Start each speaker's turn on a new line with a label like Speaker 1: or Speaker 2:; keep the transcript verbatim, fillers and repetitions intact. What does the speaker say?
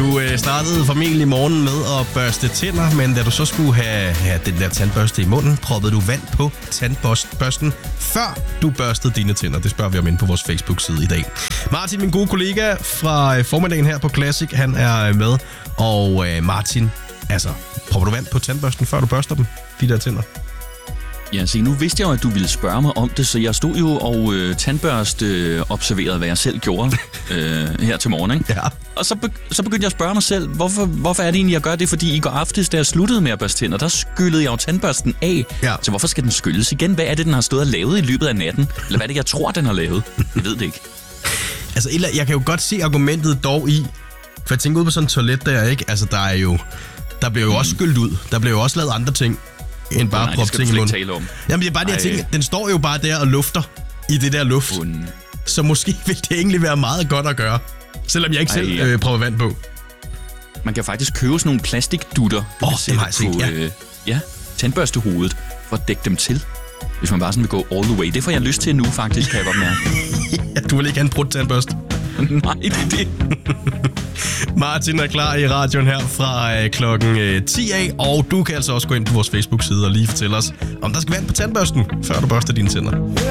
Speaker 1: Du øh, startede formentlig morgen med at børste tænder, men da du så skulle have, have den der tandbørste i munden, proppede du vand på tandbørsten, før du børstede dine tænder. Det spørger vi om inde på vores Facebook-side i dag. Martin, min gode kollega fra øh, formiddagen her på Classic, han er med. Og øh, Martin, altså, propper du vand på tandbørsten, før du børster dem, de der tænder?
Speaker 2: Ja, se, nu vidste jeg jo, at du ville spørge mig om det, så jeg stod jo og øh, tandbørste øh, observerede, hvad jeg selv gjorde øh, her til morgen, ikke?
Speaker 1: Ja.
Speaker 2: Og så, be- så begyndte jeg at spørge mig selv, hvorfor, hvorfor er det egentlig, jeg gør det? Fordi i går aftes, da jeg sluttede med at børste tænder, der skyllede jeg jo tandbørsten af.
Speaker 1: Ja.
Speaker 2: Så hvorfor skal den skylles igen? Hvad er det, den har stået og lavet i løbet af natten? Eller hvad er det, jeg tror, den har lavet? Jeg ved det ikke.
Speaker 1: Altså, jeg kan jo godt se argumentet dog i, for jeg tænker ud på sådan en toilet der, ikke? Altså, der er jo, der bliver jo mm. også skyllet ud. Der bliver jo også lavet andre ting, end bare
Speaker 2: Nej,
Speaker 1: proppe ting i munden.
Speaker 2: Om.
Speaker 1: Jamen, det er bare det, jeg tænker, den står jo bare der og lufter i det der luft.
Speaker 2: Bund.
Speaker 1: Så måske vil det egentlig være meget godt at gøre, selvom jeg ikke Ej, selv ja. øh, propper vand på.
Speaker 2: Man kan faktisk købe sådan nogle plastikdutter, du
Speaker 1: oh,
Speaker 2: kan sætte
Speaker 1: set,
Speaker 2: på
Speaker 1: ja.
Speaker 2: øh, ja, tandbørstehovedet, for at dække dem til. Hvis man bare sådan vil gå all the way. Det får jeg lyst til nu, faktisk, kan jeg godt mærke.
Speaker 1: Ja, du vil ikke have en brudt tandbørste?
Speaker 2: Nej, det er det.
Speaker 1: Martin er klar i radioen her fra øh, klokken øh, ti af, og du kan altså også gå ind på vores Facebook-side og lige fortælle os, om der skal vand på tandbørsten, før du børster dine tænder.